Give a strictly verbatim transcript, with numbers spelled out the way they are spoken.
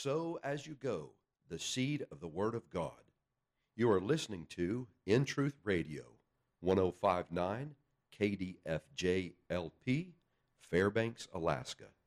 sow as you go the seed of the Word of God. You are listening to In Truth Radio, one oh five point nine K D F J L P, Fairbanks, Alaska.